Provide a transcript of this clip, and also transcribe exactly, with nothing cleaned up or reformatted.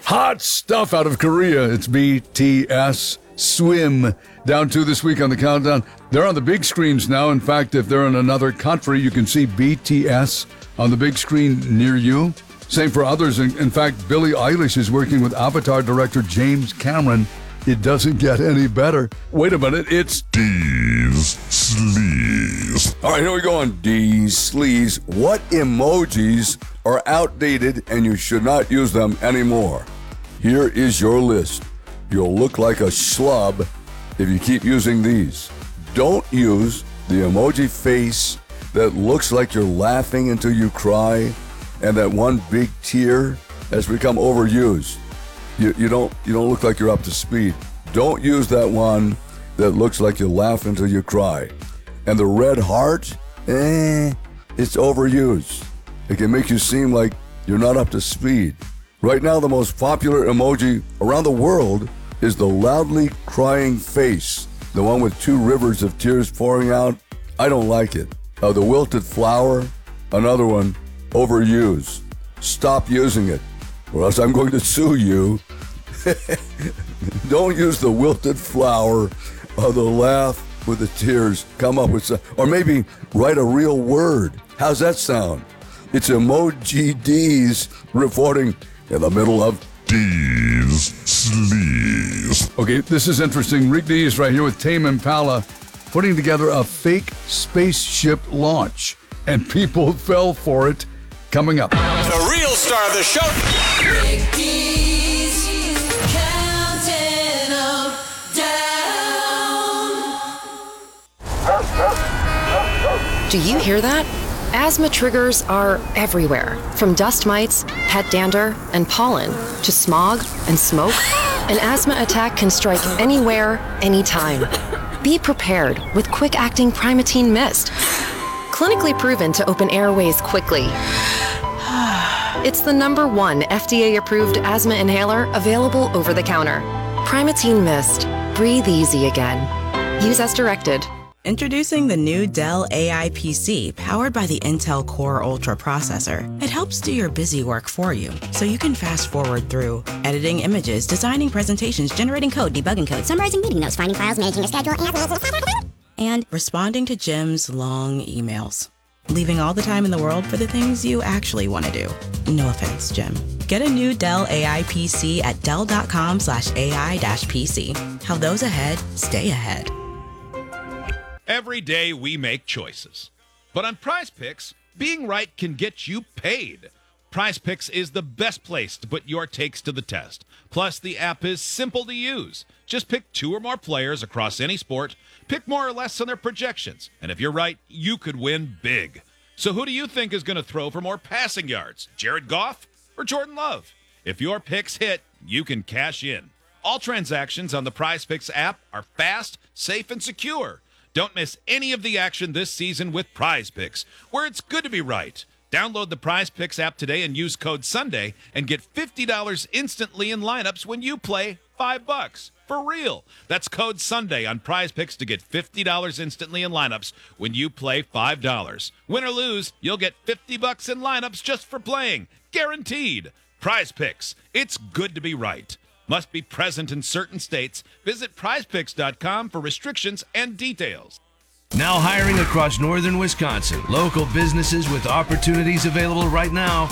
Hot stuff out of Korea. It's B T S Swim. Down to this week on the countdown. They're on the big screens now. In fact, if they're in another country, you can see B T S on the big screen near you. Same for others. In, in fact, Billie Eilish is working with Avatar director James Cameron. It doesn't get any better. Wait a minute, it's D's Sleaze. All right, here we go on D's Sleaze. What emojis are outdated and you should not use them anymore? Here is your list. You'll look like a schlub if you keep using these. Don't use the emoji face that looks like you're laughing until you cry, and that one big tear has become overused. You, you don't you don't look like you're up to speed. Don't use that one that looks like you laugh until you cry. And the red heart, eh, it's overused. It can make you seem like you're not up to speed. Right now, the most popular emoji around the world is the loudly crying face, the one with two rivers of tears pouring out. I don't like it. Uh, the wilted flower, another one, overused. Stop using it, or else I'm going to sue you. Don't use the wilted flower or the laugh with the tears. Come up with some, or maybe write a real word. How's that sound? It's Emoji D's reporting in the middle of D's Sleaze. Okay, this is interesting. Rick D is right here with Tame Impala putting together a fake spaceship launch, and people fell for it. Coming up. The real star of the show. Rick D's counting 'em down. Do you hear that? Asthma triggers are everywhere, from dust mites, pet dander, and pollen, to smog and smoke. An asthma attack can strike anywhere, anytime. Be prepared with quick-acting Primatene Mist. Clinically proven to open airways quickly. It's the number one F D A-approved asthma inhaler available over the counter. Primatene Mist. Breathe easy again. Use as directed. Introducing the new Dell A I P C powered by the Intel Core Ultra processor. It helps do your busy work for you, so you can fast forward through editing images, designing presentations, generating code, debugging code, summarizing meeting notes, finding files, managing a schedule, and... and responding to Jim's long emails. Leaving all the time in the world for the things you actually want to do. No offense, Jim. Get a new Dell A I P C at dell.com slash AI dash PC. How those ahead stay ahead. Every day we make choices. But on Prize Picks, being right can get you paid. Prize Picks is the best place to put your takes to the test. Plus, the app is simple to use. Just pick two or more players across any sport, pick more or less on their projections, and if you're right, you could win big. So who do you think is going to throw for more passing yards, Jared Goff or Jordan Love? If your picks hit, you can cash in. All transactions on the Prize Picks app are fast, safe, and secure. Don't miss any of the action this season with Prize Picks, where it's good to be right. Download the Prize Picks app today and use code Sunday and get fifty dollars instantly in lineups when you play five bucks. For real. That's code Sunday on Prize Picks to get fifty dollars instantly in lineups when you play five dollars. Win or lose, you'll get fifty bucks in lineups just for playing. Guaranteed. Prize Picks. It's good to be right. Must be present in certain states. Visit prize picks dot com for restrictions and details. Now hiring across northern Wisconsin. Local businesses with opportunities available right now.